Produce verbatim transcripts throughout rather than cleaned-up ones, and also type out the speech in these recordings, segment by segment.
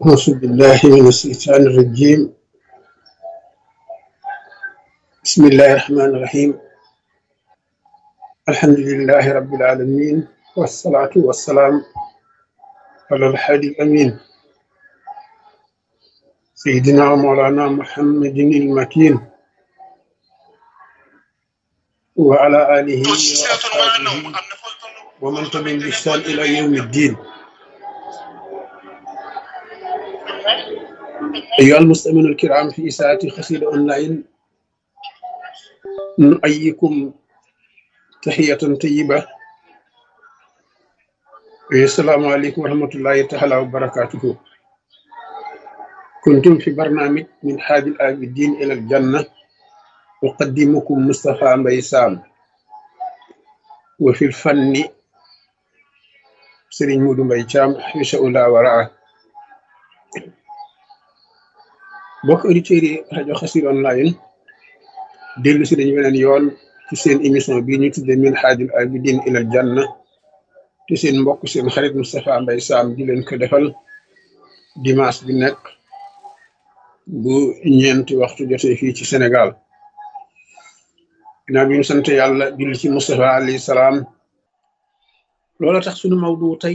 أعوذ بالله من الشيطان الرجيم. بسم الله الرحمن الرحيم. الحمد لله رب العالمين، والصلاة والسلام على الحادي الأمين سيدنا ومولانا محمد المكين وعلى آله وأصحابه ومن تبعهم بإحسان إلى يوم الدين. أيها المستمعون الكرام، في إذاعة قصيدة أونلاين نؤيكم تحية طيبة. السلام عليكم ورحمة الله تعالى وبركاته. كنتم في برنامج من حاج العابدين إلى الجنة، أقدمكم مصطفى مباي سام، وفي الفن سيرين مودو مباي تيام حبس الله ورعاه. bokk auditeurs yi rajo Xassida online dellu si dañu beneen yoon ci seen émission bii ñu tudde min haajil abidin ilal janna, te seen mbokk seen xarit Moustapha Mbaye Sam di leen ko defal dimanche bi nekk bu ñeenti waxtu jotee fii ci Sénégal. ginnaaw bi ñu sant yàlla julli ci Moustapha alayhi salaam, loola tax sunu mawdu tey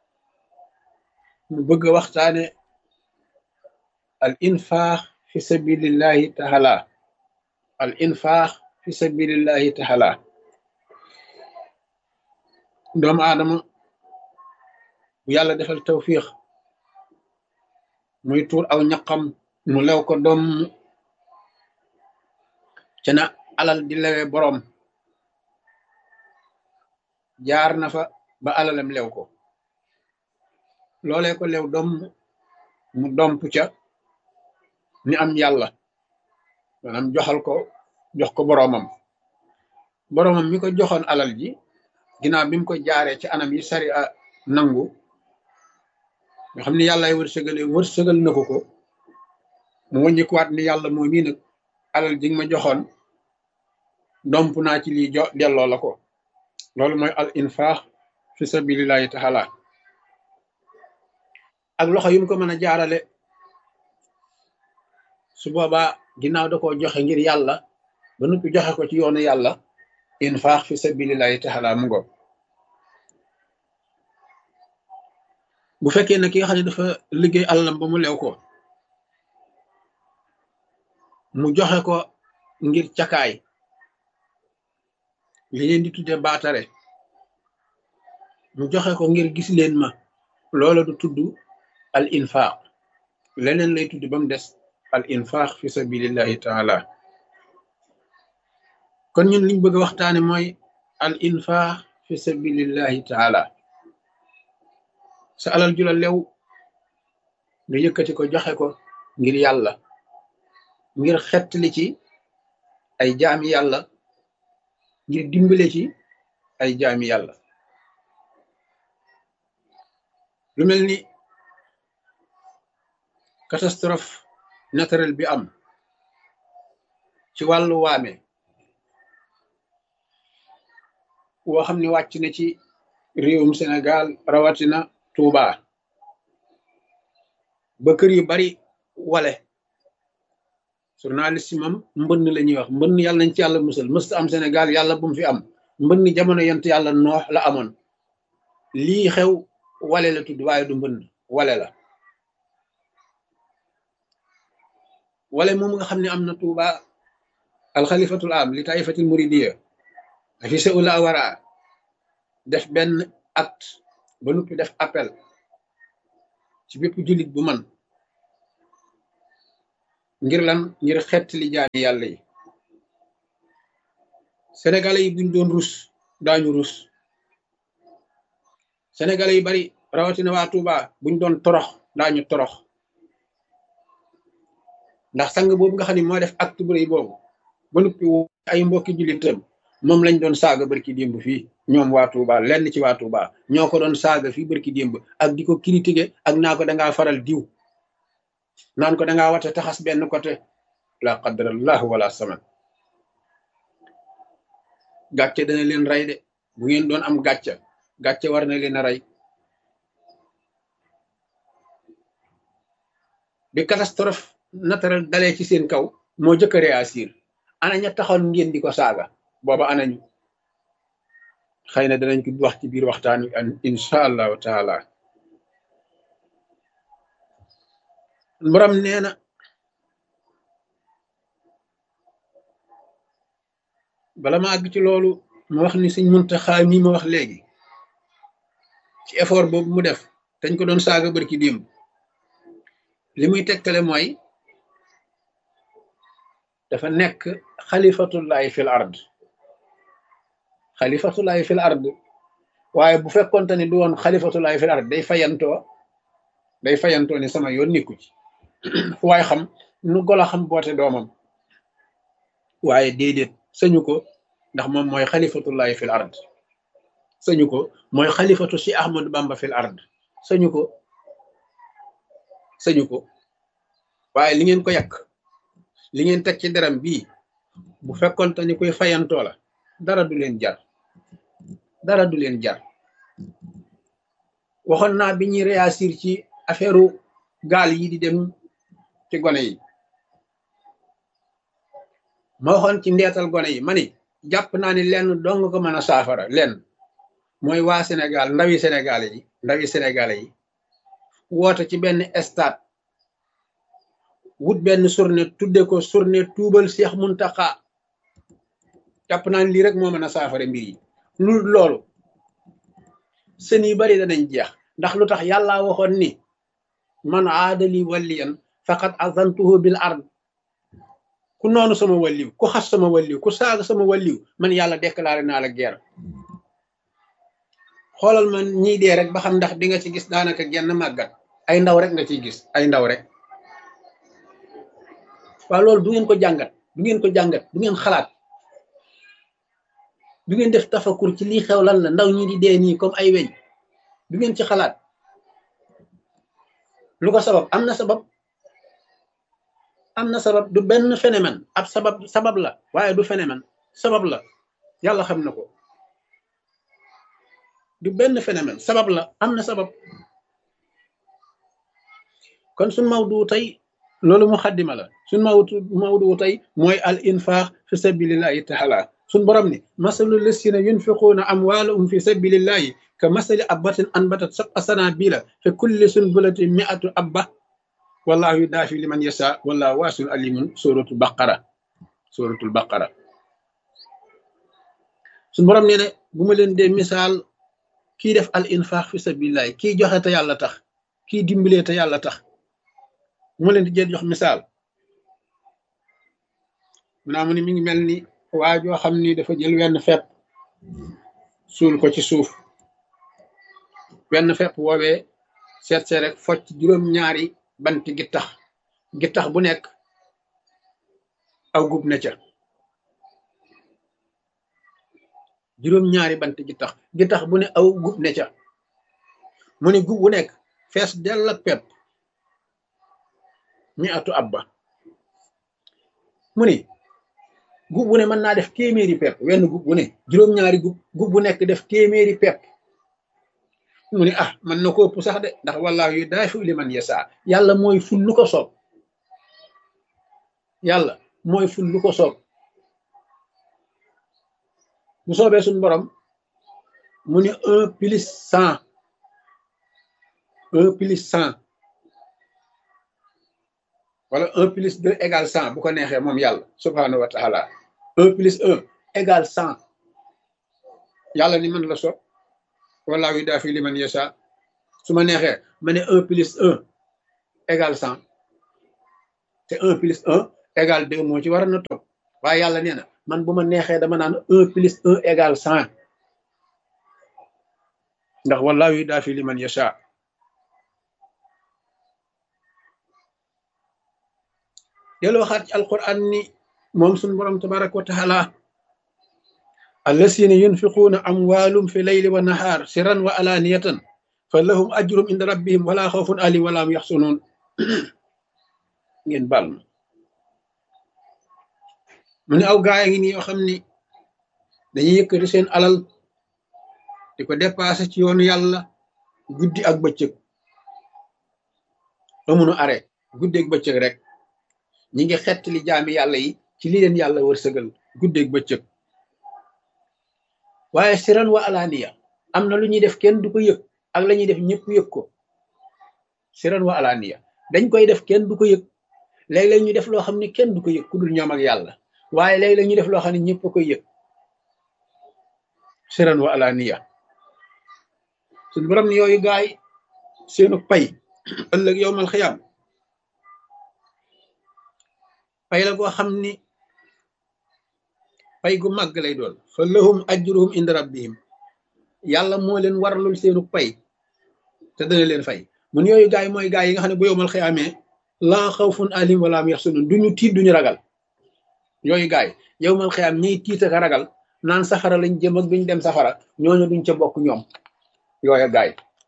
mu bëgg a waxtaane al infaax fi sabilillahi taala al infaax fi sabilillahi taala. doomu aadama bu yàlla defal tawfiix muy tuur aw ñaqam mu lew ko doom ca na alal di lewe boroom, jaar na fa ba alalam lew ko, loolee ko lew doom mu domp ca ni am yàlla, maanaam joxal ko jox ko boroomam. boroomam mi ko joxoon alal ji, ginnaaw bi mu ko jaaree ci anam yi sari a nangu, nga xam ni yàllaay wërsëgale wërsëgal na ko ko, mu wàññikuwaat ni yàlla moo mii nag alal ji nga ma joxoon domp naa ci lii jo delloo la ko. loolu mooy al infaax fi sabilillahi taala. ak loxo yu mu ko mën a jaarale, su boobaa ginnaaw da koo joxe ngir yàlla ba noppi joxe ko ci yoonu yàlla, infaax fi sabilillahi taala mu ngo. bu fekkee ne ki nga xam ne dafa liggéey alalam ba mu lew ko, mu joxe ko ngir cakaay, li leen di tudde baatare, mu joxe ko ngir gis leen ma, loola du tudd al infaax, leneen lay tudd ba mu des al infaax fi sabilillahi taala. kon ñun liñ bëgg a waxtaane mooy al infaax fi sabilillahi taala. sa alal ju la lew nga yëkkati ko joxe ko ngir yàlla, ngir xettali ci ay jaami yàlla, ngir dimbale ci ay jaami yàlla. lu mel ni catastrophe naturelle bi am ci wàllu waame, woo xam ne wàcc na ci réewum Sénégal, rawatina Touba, ba kër yu bari wale. journaliste yi moom mbënn la ñuy wax, mbënn yàlla nañ ci yàlla musal, mësta am Sénégal, yàlla bu mu fi am. mbënn jamono yent yàlla noox la amoon. lii xew wale la tudd, waaye du mbënn, wale la. wale moom nga xam ne am na Touba, alxalifatul am li taifatil muridiya fi sa ula wara def benn acte ba noppi def appel ci bépp jullit bu man, ngir lan? ngir xett li jaami yàlla yi. sénégalais yi buñ doon rus daañu rus. sénégalais yi bari rawatina waa Touba buñ doon torox daañu torox, ndax sang boobu nga xam ne moo def acte bu rëy boobu ba noppi ay mbokki jullitam moom lañ doon saaga barki démb fii. ñoom waa Touba, lenn ci waa Touba ñoo ko doon saaga fii barki démb, ak di ko critiquer ak naa ko dangaa faral diw, naan ko dangaa wate taxas benn côté. la qadrallahu wala saman. gàcce dana leen rey de, bu ngeen doon am gàcce gàcce war na leen a rey. bi catastrophe naturelle dalee ci seen kaw moo jëkk a réagir ana ña taxoon ngeen di ko saaga booba anañu xëy na danañ ko wax ci biir waxtaan wi an insha allahu taala borom nee na bala ma àgg ci loolu ma wax ni Sëñ Muntaxa mi ma wax léegi ci effort boobu mu def dañ ko doon saaga bërki démb li muy tegtale mooy dafa nekk xalifatullahi fil ard xalifatullahi fil ard waaye bu fekkonte ni du woon xalifatullahi fil ard day fayantoo day fayantoo ni sama yoon nikku ci fu waaye xam nu golo xam boote doomam waaye déedéet sañu ko ndax moom mooy xalifatullahi fil ard sañu ko mooy xalifatu si Ahmadu Bamba fil ard sañu ko sañu ko waaye li ngeen ko yàq li ngeen teg ci deram bii bu fekkonte ni koy fayantoo la dara du leen jar dara du leen jar waxoon naa bi ñuy réagir ci affaire gaal yi di dem ci gone yi ma waxoon ci ndeetal gone yi ma ni jàpp naa ni lenn dong ko mën a saafara lenn mooy waa Sénégal ndawi Sénégalais yi ndawi Sénégalais yi woote ci benn stade wut benn journée tudde ko journée tuubal Cheikh Muntaxa jàpp naa ni lii rek moo mën a saafara mbir yi lu loolu sën yu bari danañ jeex ndax lu tax yàlla waxoon ni man aadali waliyan faqad azantuhu bil ard ku noonu sama waliw ku xas sama waliw ku saaga sama waliw man yàlla déclaré naa la guerre xoolal man ñii dee rek ba xam ndax di nga ci gis daanaka genn màggat ay ndaw rek nga ciy gis ay ndaw rek waaw loolu du ngeen ko jàngat du ngeen ko jàngat du ngeen xalaat du ngeen def tafakur ci lii xew lan la ndaw ñi di dee nii comme ay weñ du ngeen ci xalaat lu ko sabab am na sabab am na sabab du benn phénomène ab sabab sabab la waaye du phénomène sabab la yàlla xam na ko du benn phénomène sabab la am na sabab kon suñ mawdu tey loolu mu xaddima la suñ mawdu mawdu tey mooy al infaq fi sabilillahi taala suñ borom ni masalu lasina yunfiquuna amwaalahum fi sabilillahi ka masali abbatin anbatat sab'a sanabila fi kulli sunbulatin mi'atu abba wallahu yudaafi liman yasha wallahu waasiun alimun suratul baqara suratul baqara suñ borom nee ne bu ma leen dee misaal kii def al infaq fi sabilillahi kii joxe te yàlla tax kii dimbalee te yàlla tax bu ma leen di jël jox misaal mu naa mu ni mi ngi mel ni waa joo xam ni dafa jël wenn fepp suul ko ci suuf wenn fepp woowee seet see rek focc juróom-ñaari banti gittax gittax bu nekk aw gub ne ca juróom-ñaari banti gittax gittax bu ne aw gub ne ca mu ne gub bu nekk fees dell ak pepp mi atu abba mu ni gub bu ne mën naa def téeméeri pepp wenn gub bu ne juróom-ñaari gub gub bu nekk def téeméeri pepp mu ne ah man na ko ëpp sax de ndax wallaahu yudaafi liman yasa yàlla mooy ful lu ko soob yàlla mooy ful lu ko soob bu soobee suñ borom mu ne un plus cent un plus cent wala un plus deux égale cent bu ko neexee moom yàlla subhanahu wa taala un plus un égale cent yàlla ni man la soob wallaahu yudaafi liman yasha su ma neexee ma ne un plus un égale cent te un plus un égale deux moo ci war na topp waaye yàlla nee na man bu ma neexee dama naan un plus un égale cent ndax wallaahu yudaafi liman yasha delloo waxaat ci alquran ni moom suñu borom tabaraka wa taala allasina yunfiquuna amwaalum fi layli wa nahaar sirran wa alaaniyatan fa lahum ajrum inda rabbihim wala xawfun alayhim wala hum yaxsunuun ngeen baal ma mu ne aw gaaya ngi ni yoo xam ni dañuy yëkkati seen alal di ko dépassé ci yoonu yàlla guddi ak bëccëg amunu arrêt guddeeg bëccëg rek ñi ngi xettali jaami yàlla yi ci li leen yàlla wërsëgal guddeeg bëccëg. waaye siran wa alaaniya am na lu ñuy def kenn du ko yëg ak la ñuy def ñëpp yëg ko. siran wa alaaniya dañ koy def kenn du ko yëg léeg-léeg ñu def loo xam ne kenn du ko yëg ku dul ñoom ak yàlla waaye léeg-léeg ñu def loo xam ne ñëpp a koy yëg. siran wa alaaniya suñu borom ni yooyu gaay seenu pay ëllëg yowmal xiyaam pay la goo xam ni pay gu màgg lay doon fa lahum ajruhum inda rabbihim yàlla moo leen waralul seenu pay te dana leen fay mun yooyu gaay mooy gaay yi nga xam ne bu yowmal xiyaamee laa xawfun alim wala hum yaxsunun duñu tiit duñu ragal. yooyu gaay yowmal xiyaam ñiy tiit ak ragal naan safara lañ jëm ak duñ dem safara ñooñu duñ ca bokk ñoom yooyu gaay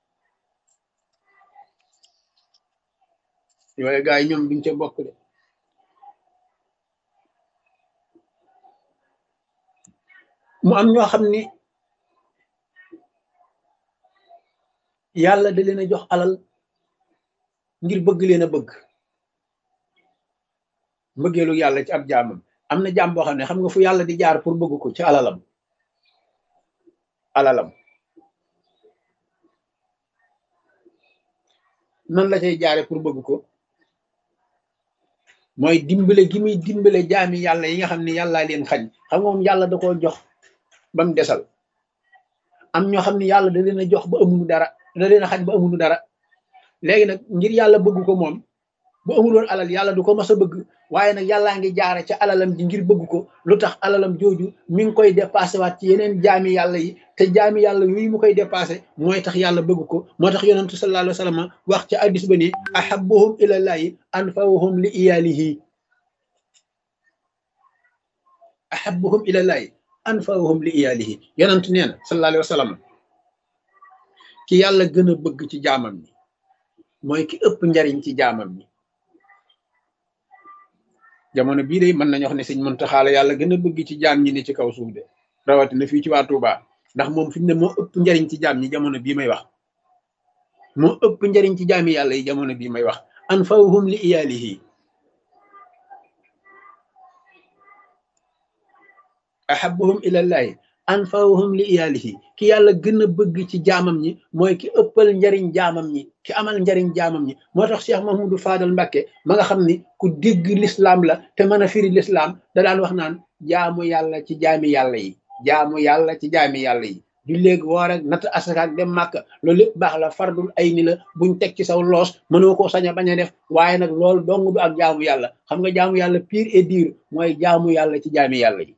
yooyu gaay ñoom duñ ca bokk de. mu am ñoo xam ni yàlla da leen a jox alal ngir bëgg leen a bëgg mbëggeelu yàlla ci ab jaamam. am na jaam boo xam ne xam nga fu yàlla di jaar pour bëgg ko ci alalam alalam nan la cay jaare pour bëgg ko mooy dimbale gi muy dimbale jaami yàlla yi nga xam ne yàllaa leen xañ. xam nga moom yàlla da koo jox ba mu desal am ñoo xam ne yàlla da leen a jox ba amuñu dara da leen a xañ ba amuñu dara léegi nag ngir yàlla bëgg ko moom bu amuloon alal yàlla du ko mas a bëgg waaye nag yàllaa ngi jaare ca alalam ji ngir bëgg ko lu tax alalam jooju mi ngi koy dépassé waat ci yeneen jaami yàlla yi te jaami yàlla yooyu mu koy dépassé mooy tax yàlla bëgg ko. moo tax yonentu sallallahu alayhi wa sallam wax ca addis ba ni ahabbuhum ilallahi anfa'uhum li iyalihi ahabbuhum ilallahi anfa'uhum li iyalihi yonentu nee na sallallahu alayhi wa sallam ki yàlla gën a bëgg ci jaamam ñi mooy ki ëpp njariñ ci jaamam ñi. jamono bii de mën nañu wax ne sëñ Muntaxa la yàlla gën a bëgg ci jaam ñi ne ci kaw suuf de rawatina fii ci waa Touba ndax moom fi mu ne moo ëpp njariñ ci jaam ñi jamono bii may wax moo ëpp njariñ ci jaami yàlla yi jamono bii may wax anfa'uhum li iyalihi ahabbuhum ilallahi anfa'uhum li iyalihi ki yàlla gën a bëgg ci jaamam ñi mooy ki ëppal njariñ jaamam ñi ki amal njariñ jaamam ñi. moo tax Cheikh Mahmoudou Fadal Mbacké ma nga xam ni ku dégg lislaam la te mën a firi lislaam da daan wax naan jaamu yàlla ci jaami yàlla yi jaamu yàlla ci jaami yàlla yi du léegi woor ak natt asaka ak dem màkk loolu lépp baax la fardul ay ni la buñ teg ci saw loos mënoo koo sañ a bañ a def waaye nag loolu dong du ak jaamu yàlla. xam nga jaamu yàlla pire et dur mooy jaamu yàlla ci jaami yàlla yi.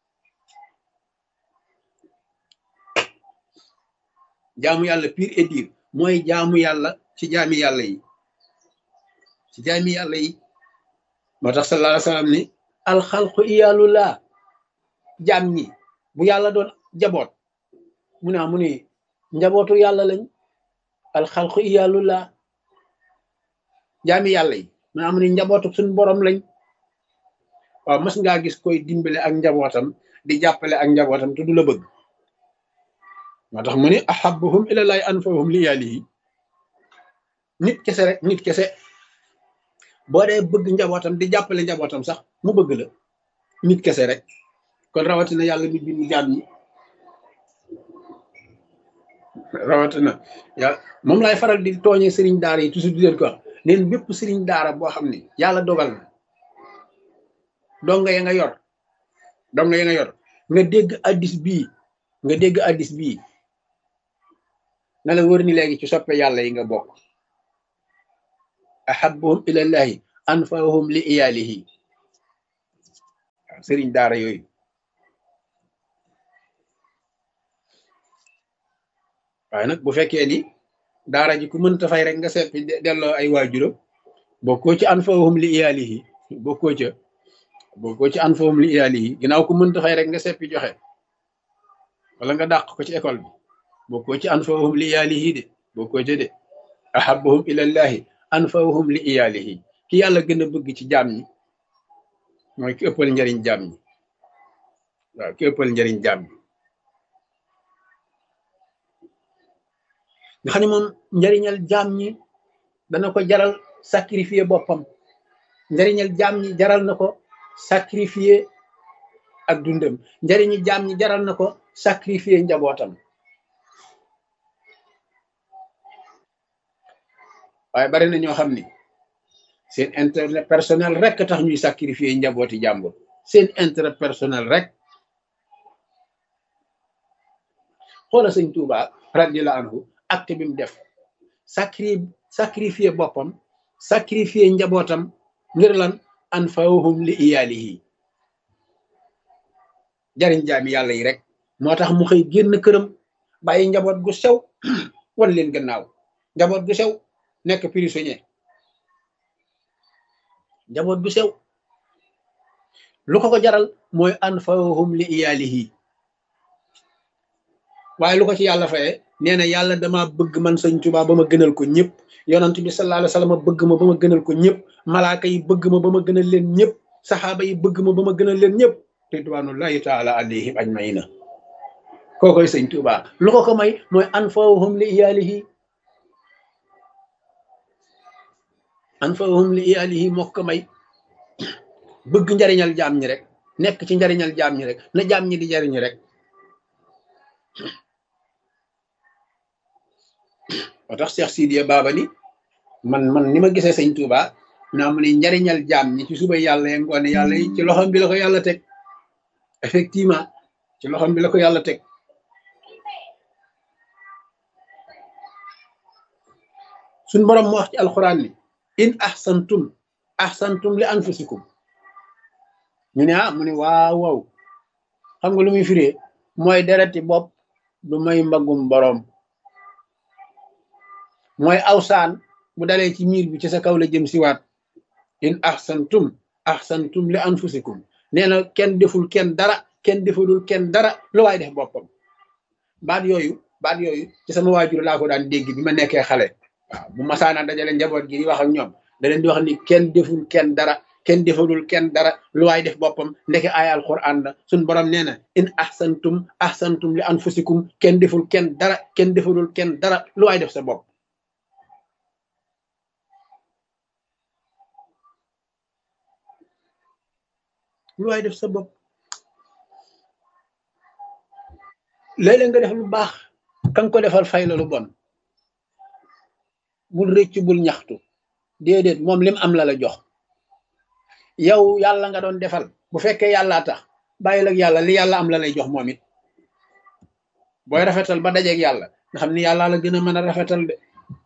jaamu yàlla pire et dur mooy jaamu yàlla ci jaami yàlla yi ci jaami yàlla yi. moo tax sallallahu alayhi wa sallam ni alxalqu iyaalullah jaam ñi bu yàlla doon jaboot mu ne mu ne njabootu yàlla lañ. alxalqu iyaalullah jaami yàlla yi mu ne mu ne njabootu suñu borom lañ. waaw mas ngaa gis koy dimbale ak njabootam di jàppale ak njabootam te du la bëgg. moo tax mu ne ahabbuhum ilallahi anfa'uhum li iyalihi nit kese rek nit kese boo dee bëgg njabootam di jàppale njabootam sax mu bëgg la nit kese rek kon rawatina yàlla mi bind jaam ñi rawatina yàlla moom laay faral di tooñee sëriñ daara yi toujours di leen ko wax neen bépp sëriñ daara boo xam ne yàlla dogal na donga ya nga yor donga ya nga yor nga dégg addis bii nga dégg addis bii na la wër ni léegi ci soppe yàlla yi nga bokk. ahabbuhum ilallahi anfa'uhum li iyalihi waaw sëriñ daara yooyu waaye nag bu fekkee ni daara ji ku mënta fay rek nga seppi delloo ay waajuram bokkoo ci anfa'uhum li iyalihi bokkoo ca bokkoo ci anfa'uhum li iyalihi ginnaaw ku mënta fay rek nga seppi joxe wala nga dàq ko ci école bi bokkoo ci anfa'uhum li iyalihi de bokkoo ca de ahabbuhum ilallahi anfa'uhum li iyalihi ki yàlla gën a bëgg ci jaam ñi mooy ki ëppal njariñ jaam ñi waaw ki ëppal njariñ jaam ñi nga xam ne moom njariñal jaam ñi dana ko jaral sacrifier boppam njariñal jaam ñi jaral na ko sacrifier ak dundam njariñi jaam ñi jaral na ko sacrifier njabootam waaye bari na ñoo xam ni seen intérêt personnel rek tax ñuy sacrifier njabooti jàmbur seen intérêt personnel rek xoola sëñ Tuuba radiyallahu anhu acte bi mu def sacri sacrifier boppam sacrifier njabootam ngir lan anfa'uhum li iyaalihi jariñ jaami yàlla yi rek moo tax mu xëy génn këram bàyyi njaboot gu sew wan leen gannaaw njaboot gu sew nekk prisonnier njaboot gu sew lu ko ko jaral mooy anfa'uhum li iyaalihi waaye lu ko ci yàlla faye nee na yàlla dama bëgg man sëñ Tuubaa ba ma gënal ko ñëpp yonent bi sallallahu alayhi wa sallam bëgg ma ba ma gënal ko ñëpp malaaka yi bëgg ma ba ma gënal leen ñëpp saxaaba yi bëgg ma ba ma gënal leen ñëpp ridwanullahi taala alayhim ajmaina kookoy sëñ Tuubaa lu ko ko may mooy anfa'uhum li iyaalihi anfa'uhum li iyaalihi moo ko may bëgg njariñal jaam ñi rek nekk ci njariñal jaam ñi rek na jaam ñi di jariñu rek moo tax Cheikh Sidiya Baba ni man man ni ma gisee sëñ Touba naa mu ne njariñal jaam ñi ci suba yàlla ya ngoone yàlla yi ci loxom bi la ko yàlla teg effectivement ci loxom bi la ko yàlla teg suñ borom mu wax ci alxuraan ni in ahsantum ahsantum li anfusikum ñu ne ah mu ne waaw waaw xam nga lu muy firee mooy dereti bopp du may mbagum borom mooy awsaan bu dalee ci miir bi ci sa kaw la jëm si waat in ahsantum ahsantum li anfusikum nee na kenn deful kenn dara kenn defalul kenn dara lu waay def boppam baat yooyu baat yooyu ci sama waajur laa ko daan dégg bi ma nekkee xale waaw bu masaana dajale njaboot gi di wax ak ñoom da leen di wax ni kenn deful kenn dara kenn defalul kenn dara lu waay def boppam ndeke aaya alquran la suñ borom nee na in ahsantum ahsantum li anfusikum kenn deful kenn dara kenn defalul kenn dara lu waay def sa bopp lu waay def sa bopp léeg-léeg nga def lu baax kan ko defal fay la lu bon bul rëccu bul ñaxtu déedéet moom lim am la la jox yow yàlla nga doon defal bu fekkee yàllaa tax bàyyil ak yàlla li yàlla am la lay jox moom it booy rafetal ba dajeeg yàlla nga xam ni yàlla la gën a mën a rafetal de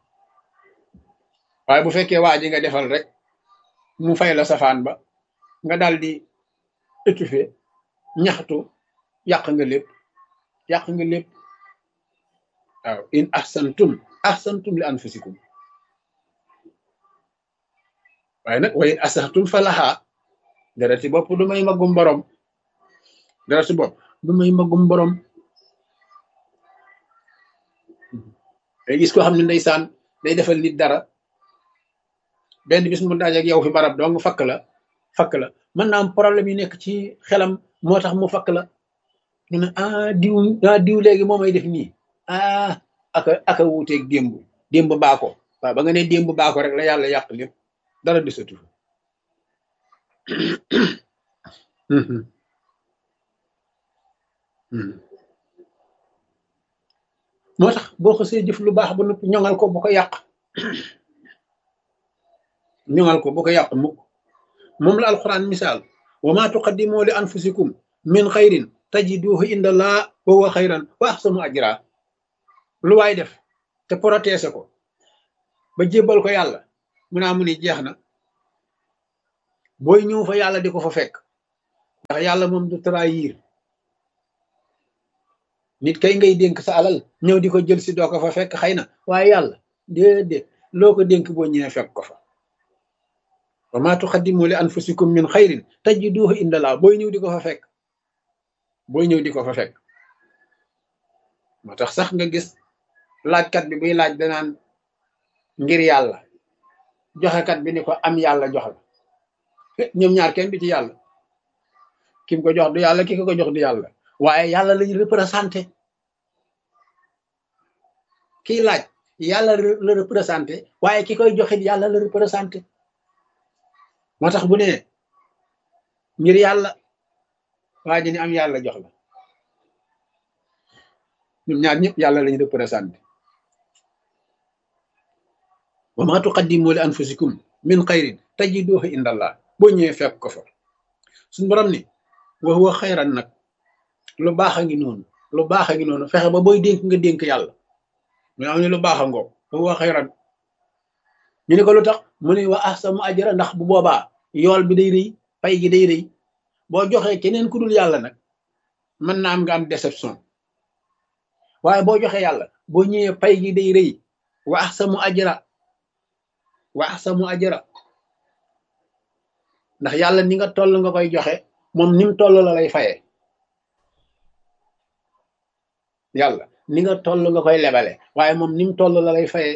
waaye bu fekkee waa ji nga defal rek mu fay la safaan ba nga daal di étouffé ñaxtu yàq nga lépp yàq nga lépp waaw in ahsantum ahsantum li anfusikum waaye nag wa in asahtum fa lahaa dara ci bopp du may magum borom dara ci bopp du may magum borom day gis koo xam ne ndeysaan day defal nit dara benn bis mu daje ak yow fi barab dong fakk la fakk la mën naa am problème yi nekk ci xelam moo tax mu fakk la ñu ne ah diw ah diw léegi moo may def nii ah aka aka wuuteeg démb démb baako waaw ba nga ne démb baako rek la yàlla yàq lépp dara desatu moo tax boo xasee jëf lu baax ba noppi ñoŋal ko bu ko yàq ñoŋal ko bu ko yàq mukk moom la alquran misaal wa ma tuqaddimu li anfusikum min xayrin tajiduhu inda allah wa huwa xayran wa ahsanu ajra lu waay def te protéger ko ba jébbal ko yàlla mu naa mu ni jeex na booy ñëw fa yàlla di ko fa fekk ndax yàlla moom du trahir nit kay ngay dénk sa alal ñëw di ko jël si doo ko fa fekk xëy na waaye yàlla déedéet loo ko dénk boo ñëwee fekk ko fa wa ma tuqaddimu li anfusikum min xayrin tajiduhu inda allah booy ñëw di ko fa fekk booy ñëw di ko fa fekk moo tax sax nga gis laajkat bi buy laaj danaan ngir yàlla joxekat bi ni ko am yàlla jox la ñoom ñaar kenn bi ci yàlla ki mu ko jox du yàlla ki ko ko jox du yàlla waaye yàlla lañu représenté kii laaj yàlla la représenté waaye ki koy joxit yàlla la représenté moo tax bu ne ngir yàlla waa ji ni am yàlla jox la ñun ñaar ñëpp yàlla lañu représenté wa ma tuqaddimu li anfusikum min xayrin tajiduhu indallah boo ñëwee fekk ko fa suñu borom ni wa huwa xayran nag lu baax a ngi noonu lu baax a ngi noonu fexe ba booy dénk nga dénk yàlla mu am ni lu baax a ngoo wa huwa xayran ñu ne ko lu tax mu ne wa ahsanu ajra ndax bu boobaa yool bi day rëy pay gi day rëy boo joxee keneen ku dul yàlla nag mën na am nga am déception waaye boo joxee yàlla boo ñëwee pay gi day rëy wa ahsanu ajra wa ahsanu ajra ndax yàlla ni nga toll nga koy joxe moom ni mu toll la lay fayee yàlla ni nga toll nga koy lebale waaye moom ni mu toll la lay fayee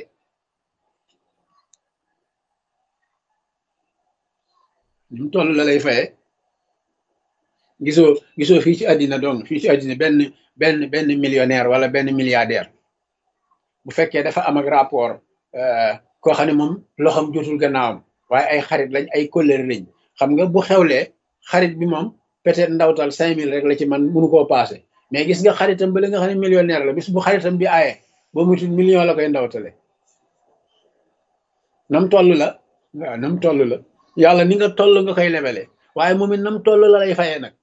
ni mu toll la lay fayee gisoo gisoo fii ci àddina donc fii ci àddina benn benn benn millionnaire wala benn milliardaire bu fekkee dafa am ak rapport koo xam ne moom loxoom jotul gannaawam waaye ay xarit lañ ay kóllëre lañ xam nga bu xewlee xarit bi moom peut-être ndawtal cinq mille rek la ci man mënu koo passé mais gis nga xaritam ba la nga xam ne millionnaire la bis bu xaritam bi aaye ba mutul million la koy ndawtale nam toll la waaw nam toll la yàlla ni nga toll nga koy lebele waaye moom it nam toll la lay fayee nag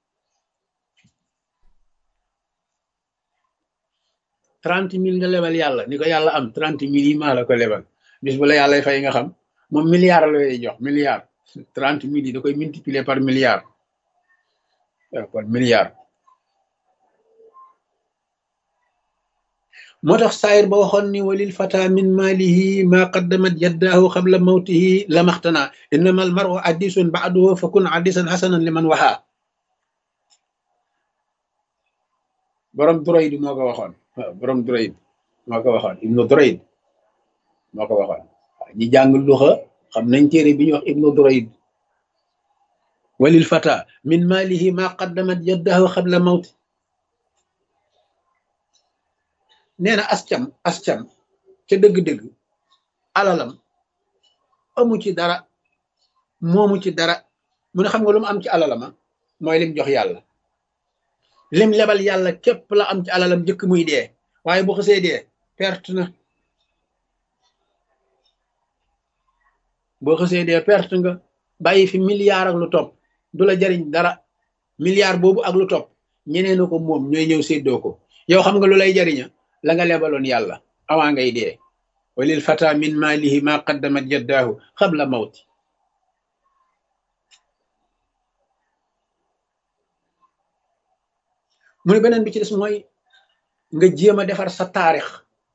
trente mille nga lebal yàlla ni ko yàlla am trente mille yi maa la ko lebal bis bu la yàlla fay nga xam moom milliard la lay jox milliard trente mille yi da koy multiplier par milliard par milliard moo tax saayir ba waxoon ni walil fata min maalihi ma qaddamat yaddaahu qabla mawtihi lamaxtana innama al maru addisun ba'duhu fa kun addisan hasanan liman waxaa borom Durayd moo ko waxoon waaw borom Durayd moo ko waxoon ibnu Durayd moo ko waxoon ñi jàng luxa xam nañ téere bi ñuy wax ibnu Durayd walil fata min maalihi ma qaddamat yaddaahu qabla mawti nee na ascam ascam ca dëgg-dëgg alalam amu ci dara moomu ci dara mu ne xam nga lu mu am ci alalama mooy lim jox yàlla lim lebal yàlla képp la am ci alalam jëkk muy dee waaye bu xasee dee perte na boo xasee dee perte nga bàyyi fi milliard ak lu topp du la jariñ dara milliard boobu ak lu topp ñeneen na ko moom ñooy ñëw séddoo ko yow xam nga lu lay jariña la nga lebaloon yàlla awaa ngay dee walil fata min maalihi ma qaddamat yaddaahu qabla mawti mu ne beneen bi ci des mooy nga jéem a defar sa taarix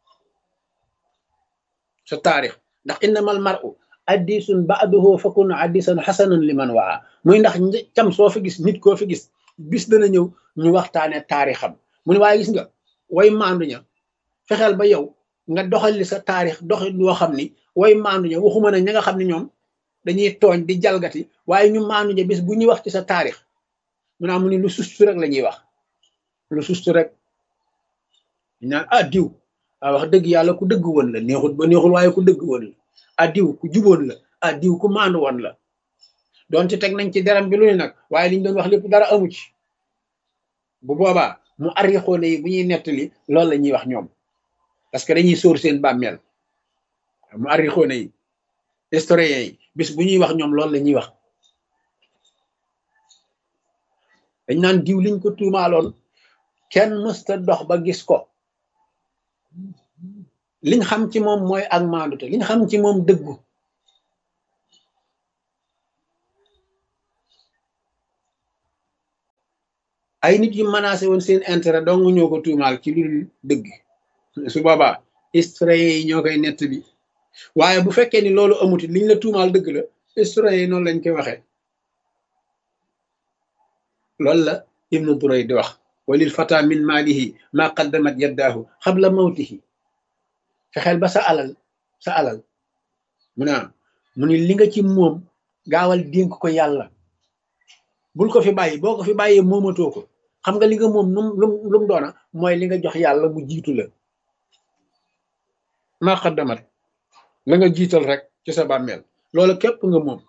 sa taarix ndax innamal mar'u addisun ba'duhu fakun addisan hasanan liman waa muy ndax cam soo fi gis nit koo fi gis bis dana ñëw ñu waxtaane taarixam mu ne waaye gis nga way maandu ña fexeel ba yow nga doxal li sa taarix doxal loo xam ni way maandu ña waxuma ne ña nga xam ne ñoom dañuy tooñ di jalgati waaye ñu maandu ña bis bu ñuy wax ci sa taarix mu naa mu ni lu sustu rek la ñuy wax lu sustu rek ñu naan ah diw ah wax dëgg yàlla ku dëgg woon la neexut ba neexul waaye ku dëgg woon la ah diw ku juboon la ah diw ku maandu woon la doon ci teg nañ ci deram bi lu ne nag waaye liñ doon wax lépp dara amu ci bu boobaa mu arrixoone yi bu ñuy nettali loolu la ñuy wax ñoom parce que dañuy sóor seen bàmmeel mu arrixoone yi historien yi bis bu ñuy wax ñoom loolu la ñuy wax dañ naan diw liñ ko tuumaaloon kenn mësta dox ba gis ko liñ xam ci moom mooy ak maandute liñ xam ci moom dëggu ay nit yu menacé woon seen intérêt dong ñoo ko tuumaal ci lu dul dëgg su boobaa historien yi ñoo koy nett bi waaye bu fekkee ni loolu amuti liñ la tuumaal dëgg la historien yi noonu lañ koy waxee loolu la ibnu Durayd di wax walil fata min maalihi ma qaddamat yaddaahu qabla mawtihi fexeel ba sa alal sa alal mu ne mu ni li nga ci moom gaawal dénk ko yàlla bul ko fi bàyyi boo ko fi bàyyee moomatoo ko xam nga li nga moom num lum lu mu doona mooy li nga jox yàlla mu jiitu la maa xaddamat la nga jiital rek ci sa bàmmeel loola képp nga moom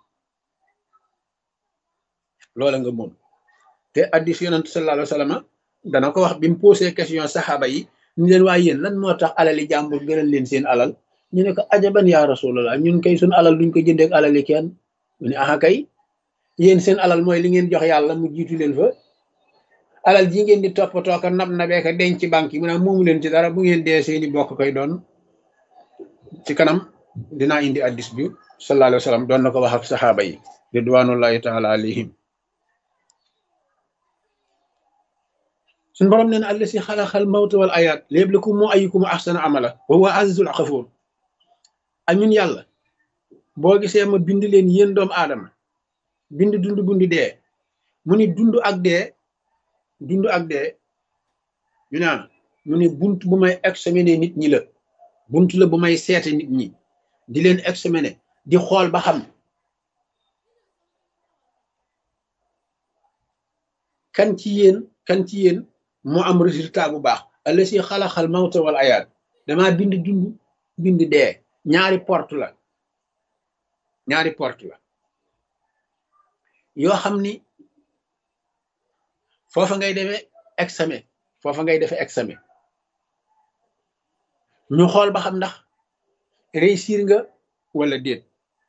loola nga moom te addis yonent sallallahu alayhi wa sallam dana ko wax bi mu posé question saxaaba yi ñu leen waaye yéen lan moo tax alali jàmbur gënal leen seen alal ñu ne ko ajaban yaa rasulallah ñun kay suñ alal duñ ko jëndeek alali kenn mu ne aha kay yéen seen alal mooy li ngeen jox yàlla mu jiitu leen fa alal ji ngeen di toppatoo ka nab nabee ka denc ci banque yi mu ne moomu leen ci dara bu ngeen dee seeni bokk koy doon ci kanam dinaa indi addis bi sallallahu alayhi wa sallam doon na ko wax ak saxaaba yi ridwanullahi taala alayhim suñ borom nee na allasi xalaxal mawta wal ayaat liyabluwakum moo ayyukum ahsanu amala wa huwa azizul xafuur ak ñun yàlla boo gisee ma bind leen yéen doomu aadama bind dund bundi dee mu ni dund ak dee dund ak dee ñu naan mu ni bunt bu may examiner nit ñi la bunt la bu may seete nit ñi di leen examiner di xool ba xam kan ci yéen kan ci yéen moo am résultat bu baax allasi xalaxal mawta wal ayaat dama bind dund bind dee ñaari porte la ñaari porte la yoo xam ni foofa ngay defee examen foofa ngay defee examen ñu xool ba xam ndax réussir nga wala déet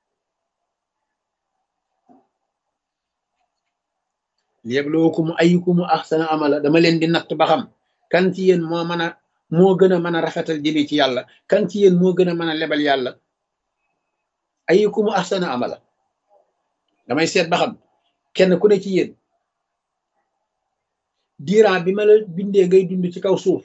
liyabluwakum ayyukum ahsanu amala dama leen di natt ba xam kan ci yéen moo mën a moo gën a mën a rafetal jëme ci yàlla kan ci yéen moo gën a mën a lebal yàlla ayyukum ahsanu amala damay seet ba xam kenn ku ne ci yéen diiran bi ma la bindee ngay dund ci kaw suuf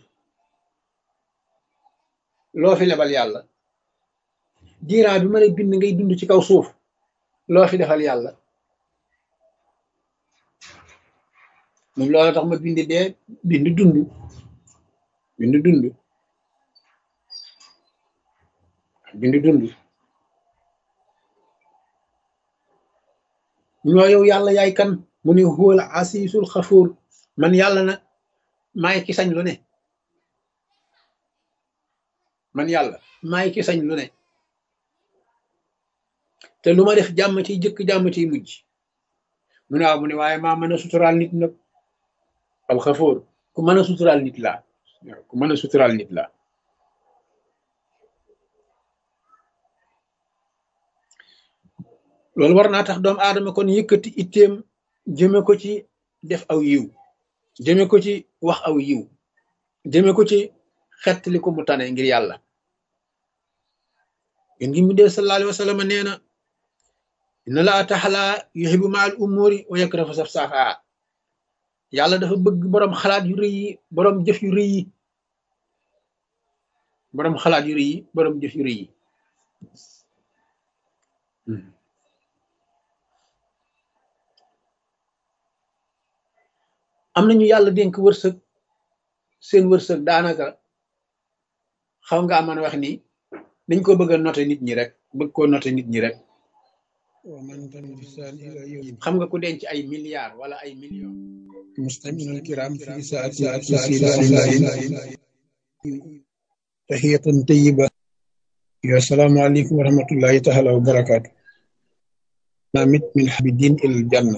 loo fi lebal yàlla diiran bi ma la bind ngay dund ci kaw suuf loo fi defal yàlla moom loolu tax ma bind dee bind dund bind dund bind dund ñoo yow yàlla yaay kan mu ne huwal asiisul xafuur man yàlla nag maay ki sañ lu ne man yàlla maay ki sañ lu ne te lu ma def jàmm ciy jëkk jàmm ciy mujj mu ne waaw mu ne waaye maa mën a suturaal nit nag alxafoor ku mën a suturaal nit laa ku mën a suturaal nit laa loolu war naa tax doomu aadama kon yëkkati itteem jëme ko ci def aw yiw jëme ko ci wax aw yiw jëme ko ci xettali ko mu tane ngir yàlla yén ngi mu dee sallallahu alayhi wa sallam nee na inna laa taxala yuhibbu ma'al umuri wa yakrahu safsafa yàlla dafa bëgg boroom xalaat yu rëy yi boroom jëf yu rëy yi boroom xalaat yu rëy yi boroom jëf yu rëy yi am nañu yàlla dénk wërsëg seen wërsëg daanaka xaw nga aman wax ni dañ ko bëgg a noté nit ñi rek bëgg koo noté nit ñi rek xam nga ku denc ay milliards wala ay millions mustami'il kiram fi saati tahiyatan tayyiba ya assalamu alaykum wa rahmatullahi ta'ala wa barakatuh namit min habidin il janna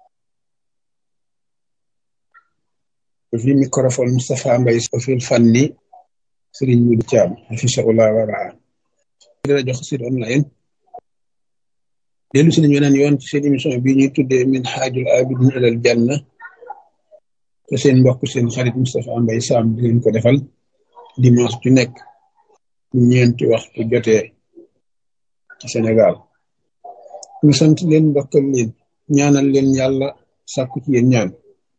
fi microphone Moustapha Mbaye fi fanni Serigne Modou Thiam hafizahullah wa ra'a rajo Xassida online dellu si nañu weneen yoon ci seen émission bi ñuy tuddee min haajul abidin ilal janna te seen mbokk seen xarit Moustapha Mbaye Sam di leen ko defal dimanche ju nekk ñeenti waxtu jotee ci Sénégal ñu sant leen ndokkal leen ñaanal leen yàlla sàkku ci yéen ñaan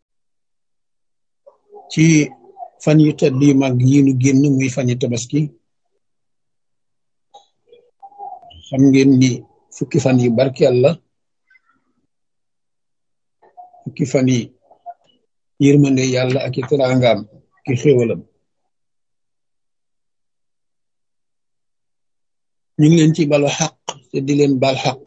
ci fan yu tedd yu mag yi nu génn muy fan yu tabaski xam ngeen ni fukki fan yu barkeel la fukki fan yi yërmande yàlla ak i teraangaam ki xéewalam ñu ngi leen ci balu xaq te di leen bal xaq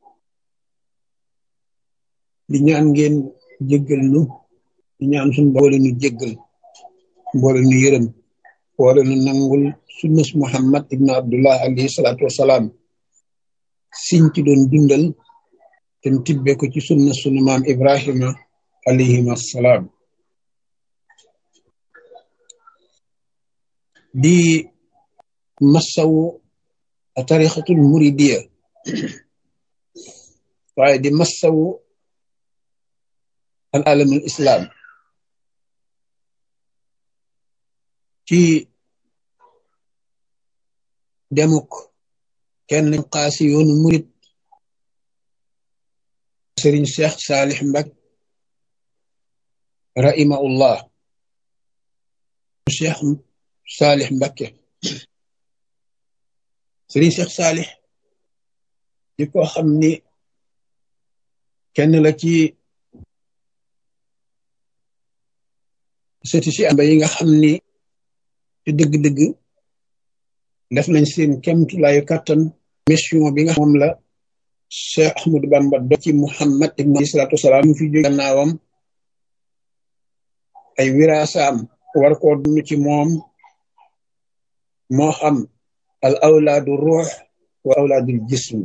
di ñaan ngeen jéggal nu di ñaan suñu boole nu jéggal boole nu yërëm wala nu nangul sunnas Muhammad ibnu Abdullah alayhi salaatu wasalaam siñ ci doon dundal te tibbe ko ci sunna sunu maam Ibrahima alayhim assalaam di massawu tarixatul muridiya waaye di massawu al alamul islam ci demuk kenn xaasi yoonu murid Sëriñ Cheikh Saalih Mbacké rahimahullah Cheikh Saalih Mbacké Sëriñ Cheikh Saalih di ko xam ni kenn la ci sëti si amba yi nga xam ni ci dëgg-dëgg def nañ seen kemtulaayu kàttan mission bi nga moom la Cheikh Ahmadou Bamba do ci Muhammad ibn salaatu wasalaam fi jóge gannaawam ay wiraasaam war koo dund ci moom moo xam al awlaadu ruux wa awlaadul jism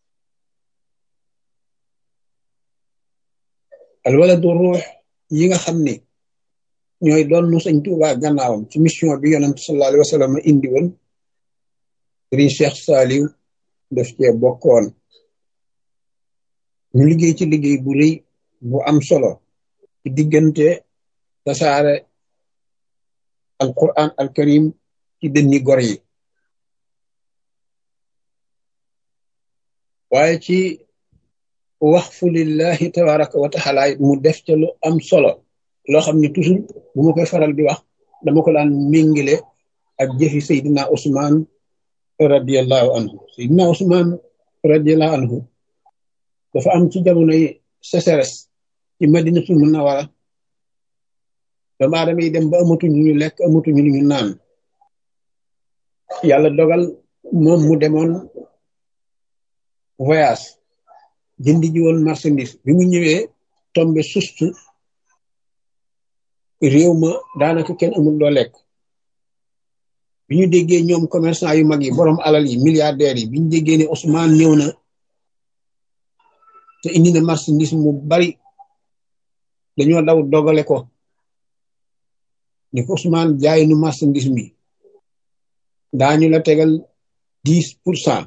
al waladu ruux yi nga xam ni ñooy doon nu Sëñ Tuubaa gannaawam ci mission bi yonent sallallahu alayhi wa sallam indi woon Sëriñ Cheikh Saliou daf cee bokkoon ñu liggéey ci liggéey bu rëy bu am solo ci diggante tasaare al quran al karim ci dënni gor yi waaye ci waxfu lillahi tabaraka wa taala mu def ca lu am solo loo xam ne toujours bu ma koy faral di wax dama ko daan méngile ak jëfi Seydina Ousmane radiallahu anhu Seydina Ousmane radiallahu anhu dafa am ci jamonoy sécheresse ci Madinatul Munawwara doomu aadama yi dem ba amatuñu ñu lekk amatuñu ñu naan yàlla dogal moom mu demoon voyage jëndi ji woon marchandise bi mu ñëwee tombe sustu réew ma daanaka kenn amul doo lekk bi ñu déggee ñoom commerçant yu mag yi borom alal yi milliardaires yi bi ñu déggee ne Ousmane ñëw na te indi na marchandise mu bari dañoo daw dogale ko ni ko Ousmane jaay nu marchandise mi daañu la tegal dix pour cent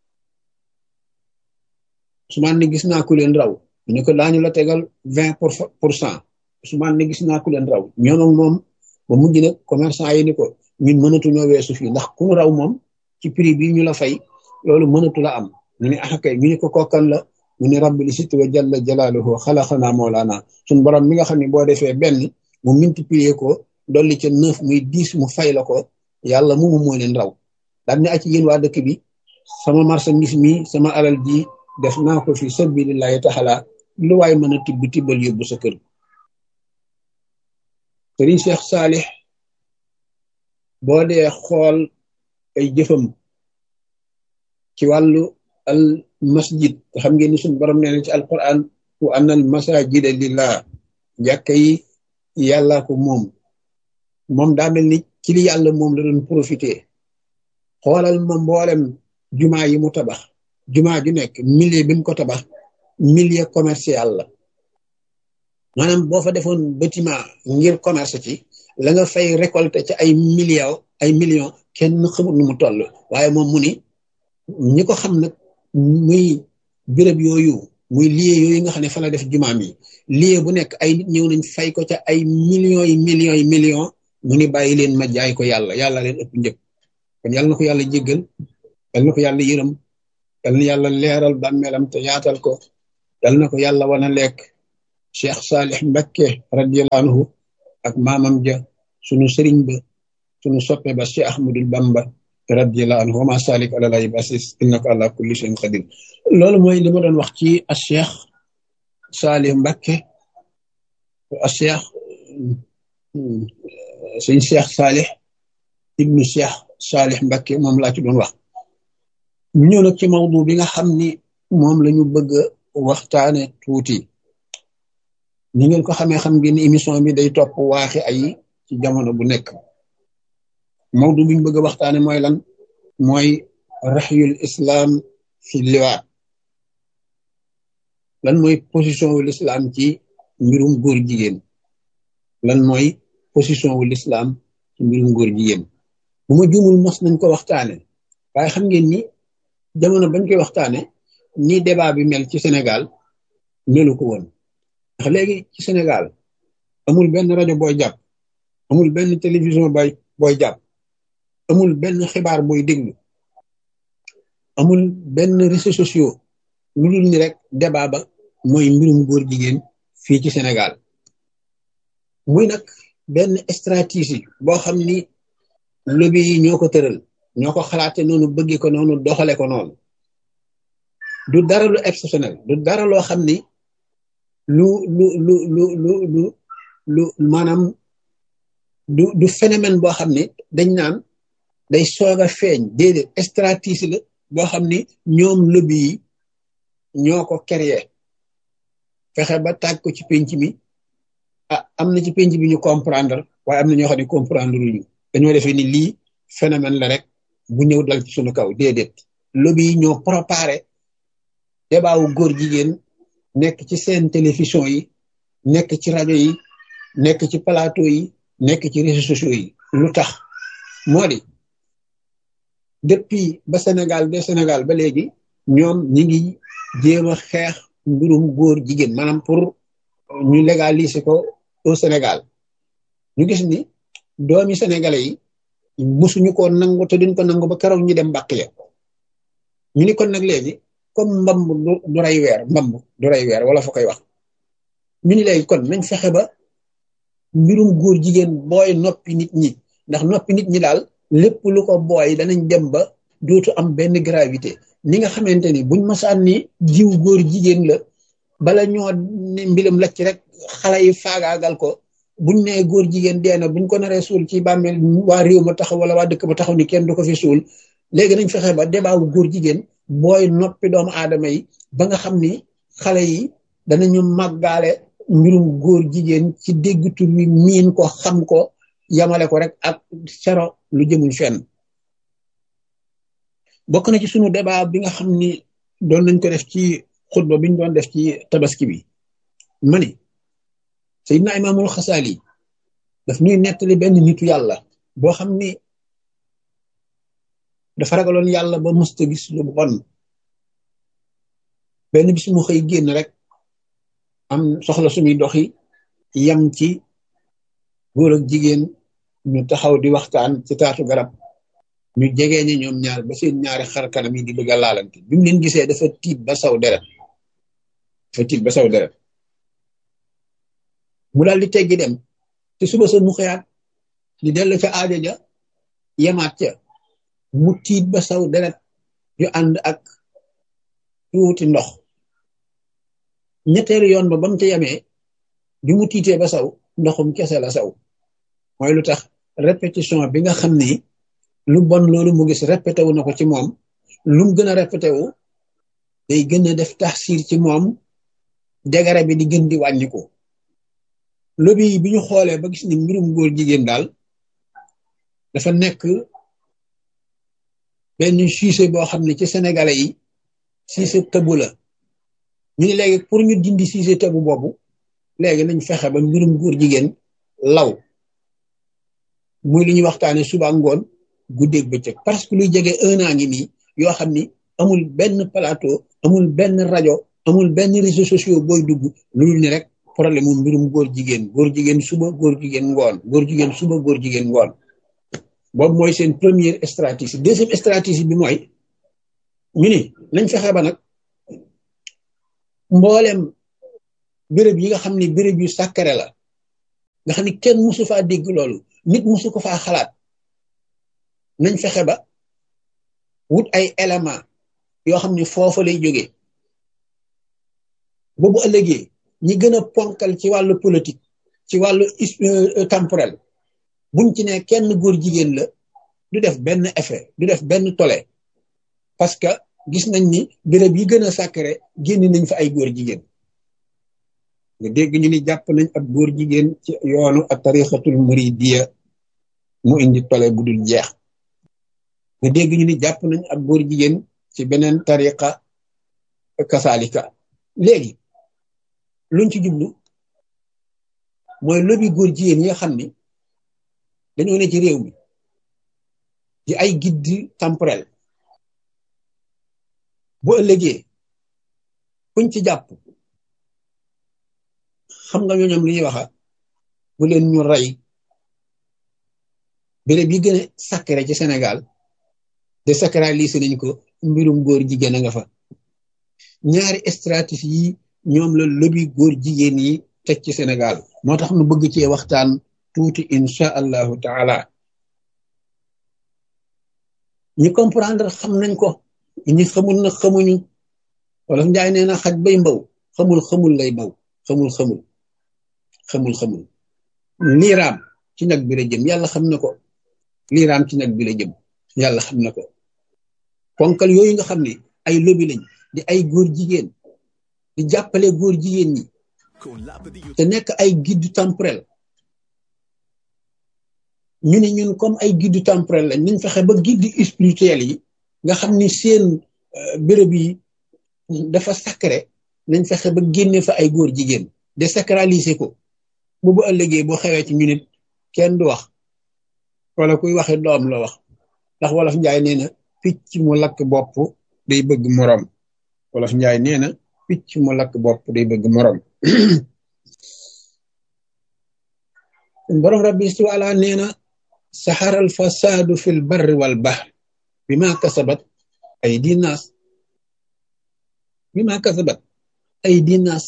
Ousmane ne gis naa ku leen raw ñu ko daañu la tegal vingt pour cent Ousmane ne gis naa ku leen raw ñoom ak moom ba mujj nag commerçant yi ni ko ñun mënatuñoo weesu fii ndax ku raw moom ci prix bi ñu la fay loolu mënatu la am ñu ne ah kay ñu ne ko kokkan la mu ne rabbil izzati wa jalla jalaaluhu xalaqana mawlaana suñ borom mi nga xam ne boo defee benn mu multiplier ko dolli ca neuf muy dix mu fay la ko yàlla moomu moo leen raw daal ne ci yéen waa dëkk bi sama marchandise mi sama alal ji def naa ko fi sabilillahi taala lu waay mën a tibb tibbal yóbbu sa kër Sëriñ Cheikh Saalih boo dee xool ay jëfam ci wàllu al masjid te xam ngeen ni suñu borom nee na ci alquran wa annal masajida lillah jàkka yi yàlla ko moom moom daa mel ni ci li yàlla moom la doon profité xoolal ma mboolem jumaa yi mu tabax jumaa ju nekk milieu bi mu ko tabax milieu commercial la maanaam boo fa defoon bâtiment ngir commerce ci la nga fay récolter ci ay millions ay millions kenn xamul nu mu toll waaye moom mu ni ñi ko xam nag muy béréb yooyu muy lieu yooyu nga xam ne fa la def jumaam yi lieu bu nekk ay nit ñëw nañ fay ko ca ay millions yi millions yi millions mu ni bàyyi leen ma jaay ko yàlla yàlla leen ëpp njëg kon yàlla na ko yàlla jéggal yàlla na ko yàlla yërëm yàlla na yàlla leeral bàmmeelam te yaatal ko yàlla na ko yàlla wana lekk Cheikh Saalih Mbacké radiyallahu anhu ak maamam ja sunu sëriñ ba sunu soppe ba Cheikh Ahmadul Bamba radiyallahu anhu wa ma salik ala lay basis innaka ala kulli shay'in qadir loolu mooy li ma doon wax ci a Cheikh Saalih Mbacké a Cheikh suñ Cheikh Saalih ibnu Cheikh Saalih Mbacké moom laa ci doon wax ñu ñëw nag ci mawdu bi nga xam ni moom la ñu bëgg a waxtaane tuuti ni ngeen ko xamee xam ngeen ni émission bi day topp waaxi ay ci jamono bu nekk mawdu biñ bëgg a waxtaane mooy lan mooy raxyul islam fi liwaat lan mooy position wu l'islam ci mbirum góor jigéen lan mooy position wu l'islam ci mbirum góor jigéen bu ma juumul mos nañ ko waxtaane waaye xam ngeen ni jamono bañ koy waxtaane ni débat bi mel ci Sénégal melu ko woon ndax léegi ci Sénégal amul benn rajo booy jàpp amul benn télévision booy booy jàpp amul benn xibaar booy déglu amul benn réseaux sociaux lu dul ni rek débat ba mooy mbirum góor jigéen fii ci Sénégal muy nag benn stratégie boo xam ni lobby yi ñoo ko tëral ñoo ko xalaate noonu bëgge ko noonu doxale ko noonu du dara lu exceptionnel du dara loo xam ni lu lu lu lu lu lu lu maanaam du du phénomène boo xam ni dañ naan day soog a feeñ déedéet stratégie la boo xam ni ñoom lobby yi ñoo ko créé fexe ba tàgg ko ci penc mi ah am na ci penc bi ñu comprendre waaye am na ñoo xam ne comprendre luñu dañoo defee ni lii phénomène la rek bu ñëw dal ci suñu kaw déedéet lobby yi ñoo préparé débat wu góor jigéen nekk ci seen télévision yi nekk ci rajo yi nekk ci plateau yi nekk ci réseaux sociaux yi lu tax moo di depuis ba Sénégal ba Sénégal ba léegi ñoom ñi ngi jéem a xeex mbirum góor jigéen maanaam pour ñu légaliser ko au Sénégal ñu gis ni doomi sénégalais yi musuñu ko nangu te duñ ko nangu ba keroog ñu dem mbàq ya ñu ni kon nag léegi comme mbamb du rey weer mbamb du rey weer wala fa koy wax ñu ni léegi kon nañ fexe ba mbirum góor jigéen booy noppi nit ñi ndax noppi nit ñi daal lépp lu ko booy danañ dem ba dootu am benn gravité ni nga xamante ni buñ masaan ni jiw góor jigéen la bala ñoo mbilam lacc rek xale yi faagaagal ko buñ nee góor jigéen dee na buñ ko naree suul ci bàmmeel waa réew ma taxaw wala waa dëkk ba taxaw ni kenn du ko fi suul léegi nañ fexe ba débat wu góor jigéen booy noppi doomu aadama yi ba nga xam ni xale yi danañu màggaale mbirum góor jigéen ci déggtu wi miin ko xam ko yamale ko rek ak sero lu jëmul fenn bokk na ci sunu débat bi nga xam ni doon nañ ko def ci xutba biñ doon def ci tabaski bi ma ni Seydina Imaamul Xasaali daf ñuy nettali benn nitu yàlla boo xam ni dafa ragaloon yàlla ba mësta gis lu bon benn bis mu xëy génn rek am soxla suñuy doxi yam ci góor ak jigéen ñu taxaw di waxtaan ci taatu garab ñu jegee ñi ñoom ñaar ba seen ñaari xar kanam yi di bëgg a laalante bi mu leen gisee dafa tiit ba saw deret dafa tiit ba saw deret mu daal di teggi dem te suba sa mu xëyaat di dellu ca aajo ja yemaat ca mu tiit ba saw deret yu ànd ak tuuti ndox ñetteelu yoon ba bam ca yemee bi mu tiitee ba saw ndoxum kese la saw mooy lu tax répétition bi nga xam ni lu bon loolu mu gis répété wu na ko ci moom lu mu gën a répété wu day gën a def taxsiir ci moom dégare bi di gën di wàññiku lobby yi bi ñu xoolee ba gis ni mbirum góor jigéen daal dafa nekk benn sujet boo xam ne ci sénégalais yi sujet tabu la ñu ngi léegi pour ñu dindi sujet tabu boobu léegi nañ fexe ba mbirum góor jigéen law muy li ñuy waxtaane suba ngoon guddeeg bëccëg parce que luy jege un an ngi nii yoo xam ni amul benn plateau amul benn rajo amul benn réseaux sociaux booy dugg lu ni rek problème mu mbirum góor jigéen góor jigéen suba góor jigéen ngoon góor jigéen suba góor jigéen ngoon boobu mooy seen première stratégie deuxième stratégie bi mooy ñu ni nañ fexe ba nag mboolem béréb yi nga xam ni béréb yu sàkkare la nga xam ni kenn musu faa dégg loolu nit musu ko faa xalaat nañ fexe ba wut ay élément yoo xam ni foofa lay jógee boobu ëllëgee ñi gën a ponkal ci wàllu politique ci wàllu temporel buñ ci ne kenn góor jigéen la du def benn effet du def benn tole parce que gis nañ ni béréb yi gën a sacré génn nañ fa ay góor jigéen nga dégg ñu ni jàpp nañ ab góor jigéen ci yoonu ak tarixatul muridiya mu indi tole bu dul jeex nga dégg ñu ni jàpp nañ ab góor jigéen ci beneen tariqa kasaalika léegi luñ ci jublu mooy lobby góor jigéen yi nga xam ni dañoo ne ci réew mi di ay guide temporel bu ëllëgee kuñ ci jàpp xam nga ñooñam li ñuy waxa bu leen ñu rey béréb yi gën a sacré ci Sénégal désacralisé nañ ko mbirum góor jigéen a nga fa ñaari stratégie yi ñoom la lobby góor jigéen yi teg ci Sénégal moo tax nu bëgg cee waxtaan tuuti insha allahu taala ñi comprendre xam nañ ko ñi xamul na xamuñu wala njaay nee na xaj bay mbaw xamul xamul lay mbaw xamul xamul xamul xamul liiraam ci nag bi la jëm yàlla xam na ko liiraam ci nag bi la jëm yàlla xam na ko ponkal yooyu nga xam ne ay lobby lañ di ay góor jigéen di jàppale góor jigéen ñi te nekk ay guide temporel ñu ne ñun comme ay guide temporel lañ nañ fexe ba guide spirituel yi nga xam ni seen béréb yi dafa sacré nañ fexe ba génne fa ay góor jigéen désacraliser ko bu bu ëllëgee boo xewee ci ñu nit kenn du wax wala kuy waxe doom la wax ndax wolof njaay nee na picc mu lakk bopp day bëgg moroom wolof njaay nee na picc mu lakk bopp day bëgg moroom borom rabbi subhanahu ala nee na saxara al fasadu fil barri wal bahr bima kasabat aydi nas bima kasabat aydi nas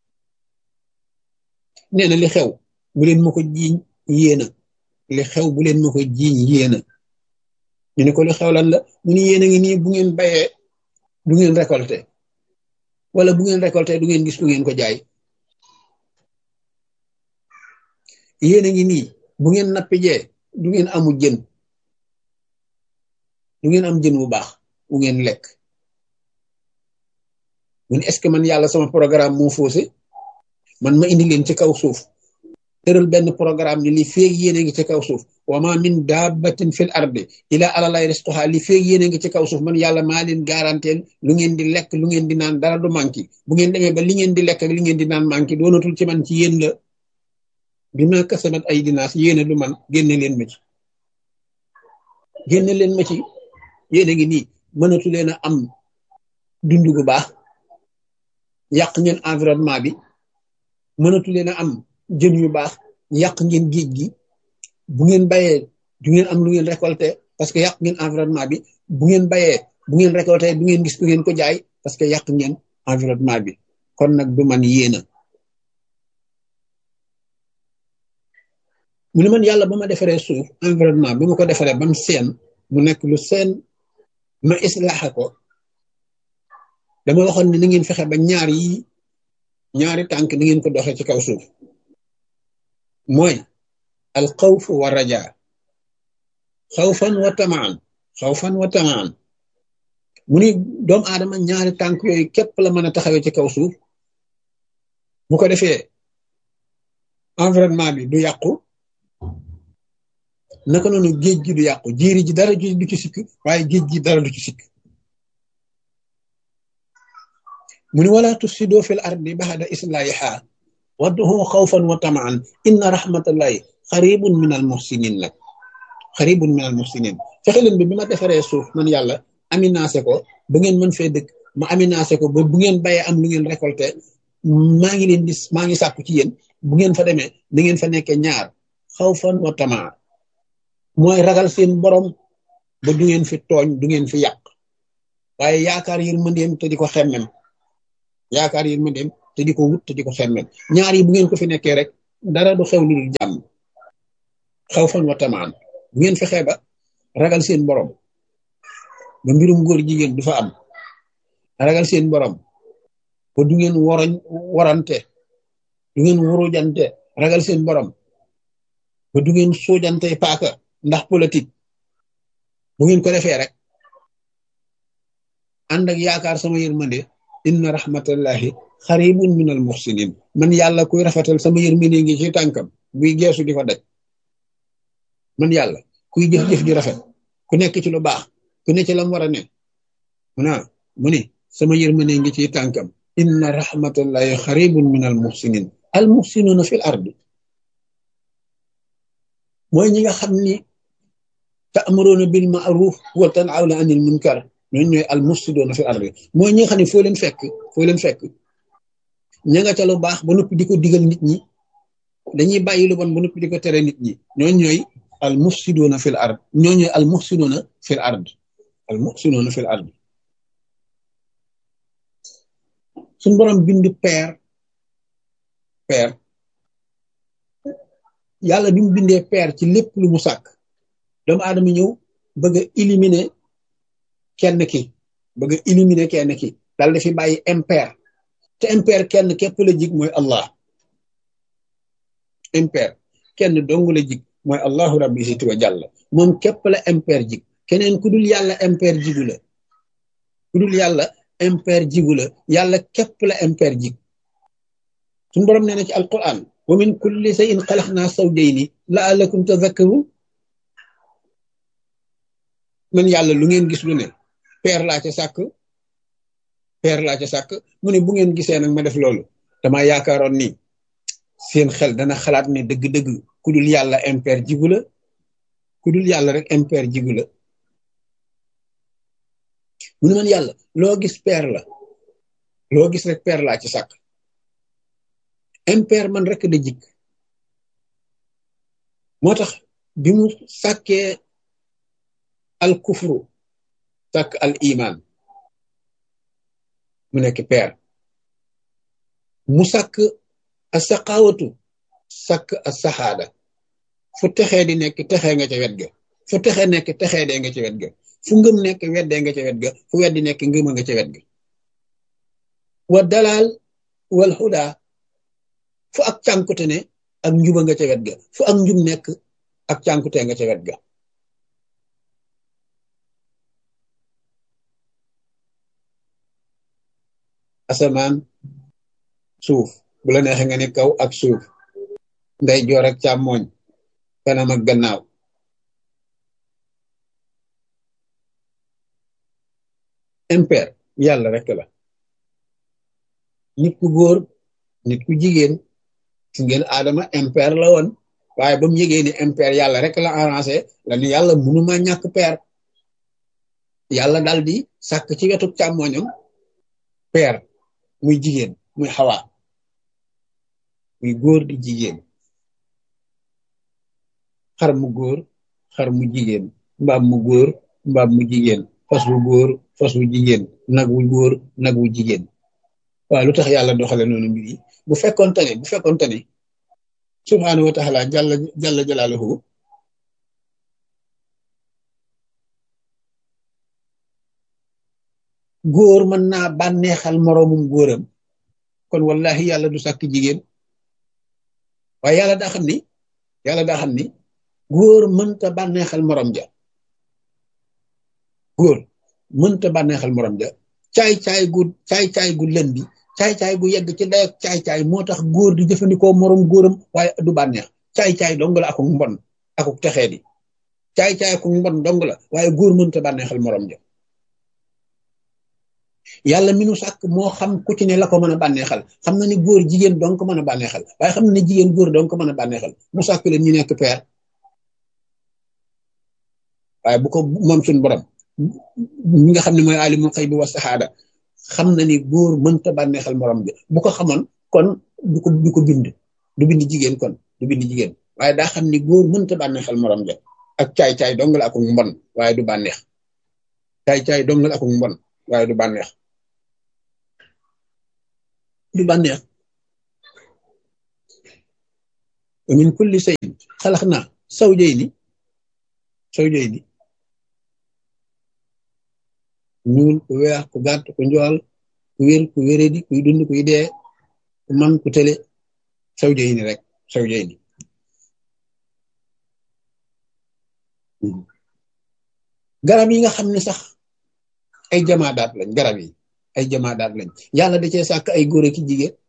nee na li xew bu leen ma ko jiiñ yéena li xew bu leen ma ko jiiñ yéena ñu ne ko li xew lan la mu ni yéena ngi nii bu ngeen bayee du ngeen récolté wala bu ngeen récolté du ngeen gis du ngeen ko jaay yéena ngi nii bu ngeen nappijee du ngeen amu jën du ngeen am jën bu baax bu ngeen lekk mu ne est-ce que man yàlla sama programme moo faussé man ma indi leen ci kaw suuf tëral benn programme ni li feeg yéen a ngi ci kaw suuf wa ma min dabbatin fil ardi ila alalay risquha li feeg yéen a ngi ci kaw suuf man yàlla maa leen garanteel lu ngeen di lekk lu ngeen di naan dara du manqué bu ngeen demee ba li ngeen di lekk ak li ngeen di naan manqué doonatul ci man ci yéen la bi ma kasabat ay dinaas yéena du man génne leen ma ci génne leen ma ci yéen a ngi nii mënatu leen a am dund gu baax yàq ngeen environnement bi mënatu leen a am jën yu baax yàq ngeen géej gi bu ngeen bayee du ngeen am lu ngeen récolté parce que yàq ngeen environnement bi bu ngeen bayee bu ngeen récolté du ngeen gis du ngeen ko jaay parce que yàq ngeen environnement bi kon nag du man yéena mu ne man yàlla ba ma defaree suuf environnement bi ma ko defaree ba mu seen mu nekk lu seen ma islaaxa ko dama waxoon ne na ngeen fexe ba ñaar yi ñaari tànk na ngeen ko doxee ci kaw suuf mooy al xawf wa raja xawfan wa tamaan xawfan wa tamaan mu ni doomu aadama ñaari tànk yooyu képp la mën a taxawee ci kaw suuf bu ko defee environnement bi du yàqu naka noonu géej gi du yàqu jiiri ji dara du ci sikk waaye géej gi dara du ci sikk mu ni wala tufsidu fil ardi ba'da islahiha wad'uhu khawfan wa tama'an inna rahmatallahi qaribun minal muhsinin nag qaribun minal muhsinin fexe leen bi bi ma defaree suuf man yàlla aminaase ko ba ngeen mën fee dëkk ma aminaase ko ba bu ngeen bayee am lu ngeen récolté maa ngi leen di maa ngi sàkku ci yéen bu ngeen fa demee da ngeen fa nekkee ñaar xawfan wa tama'an mooy ragal seen borom ba du ngeen fi tooñ du ngeen fi yàq waaye yaakaar yërmandeem te di ko xemmem yaakaar yërmandeem te di ko wut te di ko xemmem ñaar yi bu ngeen ko fi nekkee rek dara du xew lu dul jàmm xawfan wa tamaan bu ngeen fexee ba ragal seen borom ba mbirum góor jigéen du fa am ragal seen borom ba du ngeen woroñ warante du ngeen wurujante ragal seen borom ba du ngeen soojante paaka ndax politique bu ngeen ko defee rek ànd ak yaakaar sama yërmande inna rahmatallahi xaribun minal muhsinin man yàlla kuy rafetal sama yërmande ngi ci tànkam buy geesu di ko daj man yàlla kuy jëf-jëf ju rafet ku nekk ci lu baax ku ne ci lam war a ne mu naa mu ni sama yërmande ngi ci tànkam inna rahmatallahi xaribun min al muhsinin al muhsinuna fil ardi mooy ñi nga xam ni ta'muruna bil ma'ruf wa tanhawna anil munkar ñooñu ñooy al muhsinuna fil ardi mooy ñi nga xam ne foo leen fekk foo leen fekk ña nga ca lu baax ba noppi di ko digal nit ñi dañuy bàyyi lu bon ba noppi di ko tere nit ñi ñooñu ñooy al muhsinuna fil ard ñooñu ñooy al muhsinuna fil ard al muhsinuna fil ard suñu borom bindu peer peer yàlla bi mu bindee peer ci lépp lu mu sàkk doomu aadama ñëw bëgg a éliminer kenn ki bëgg a éliminer kenn ki dal di fi bàyyi impair te impair kenn képp la jig mooy Allah impair kenn dong la jig mooy Allahu rabbi si tuwa jàll moom képp la impair jig keneen ku dul yàlla impair jigu la ku dul yàlla impair jigu la yàlla képp la impair jig suñu borom nee na ci alquran wa min kulli shay'in xalaqnaa zawjayni la'allakum tadhakkarun man yàlla lu ngeen gis lu ne peer laa ca sàkk peer laa ca sàkk mu ne bu ngeen gisee nag ma def loolu dama yaakaaroon ni seen xel dana xalaat ne dëgg-dëgg ku dul yàlla impair jigu la ku dul yàlla rek impair jigu la mu ne man yàlla loo gis peer la loo gis rek peer laa ci sàkk impair man rek da jik moo tax bi mu sàkkee al kufru sàkk al iman mu nekk peer mu sàkk a saqawatu sàkk a saxaada fu texee di nekk texee nga ca wet ga fu texee nekk texee dee nga ca wet ga fu ngëm nekk weddee nga ca wet ga fu weddi nekk ngëma nga ca wet ga wa dalal wal huda fu ak cànkute ne ak njuba nga ca wet ga fu ak njub nekk ak cànkute nga ca wet ga asamaan suuf bu la neexee nga ne kaw ak suuf nday joor ak càmmooñ kanam ak gannaaw impair yàlla rek la nit ku góor nit ku jigéen ci ngeen aadama impair la woon waaye ba mu yëgee ni impair yàlla rek la arrangé la ni yàlla mënuma ñàkk peer yàlla dal di sàkk ci wetu càmmooñam peer muy jigéen muy xawa muy góor di jigéen xar mu góor xar mu jigéen mbaam mu góor mbaam mu jigéen fas wu góor fas wu jigéen nag wu góor nag wu jigéen waaw lu tax yàlla doxale noonu mbir yi bu fekkoon tane bu fekkoon tane subhaanahu wa taala jalla jalla jalaaluhu góor mën naa bànneexal moroomum góoram kon wallahi yàlla du sàkk jigéen waaye yàlla daa xam ni yàlla daa xam ni góor mënta bànneexal morom ja góor mënta bànneexal morom ja caay-caay gu caay-caay gu lëndi caay-caay gu yegg ci dayak caay-caay moo tax góor di jëfandikoo morom góoram waaye du bànneex caay-caay dong la akuk mbon akuk texee di caay-caay akuk mbon dong la waaye góor mënta bànneexal morom ja yàlla mi nu sàkk moo xam ku ci ne la ko mën a bànneexal xam na ni góor jigéen dong ko mën a bànneexal waaye xam na ne jigéen góor dong ko mën a bànneexal mu sàkk leen ñu nekk peer waaye bu ko moom suñ borom ñi nga xam ne mooy alimul xëy bi wa saxaada xam na ni góor mënta bànneexal morom bi bu ko xamoon kon du ko du ko bind du bind jigéen kon du bind jigéen waaye daa xam ni góor mënta bànneexal morom ja ak caay-caay dong la akuk mbon waaye du bànneex caay-caay dong la akuk mbon waaye du bànneex du bànneex wa min kulli shay'in xalaqnaa zawjayni zawjayni ñuul ku weex ku gàtt ku njool ku wér ku wéredi kuy dund kuy dee ku man ku tële zawjayni rek zawjayni garab yi nga xam ne sax ay jamaadaat lañ garab yi ay jamaadaat lañ yàlla da cee sàkk ay góor ak jigéen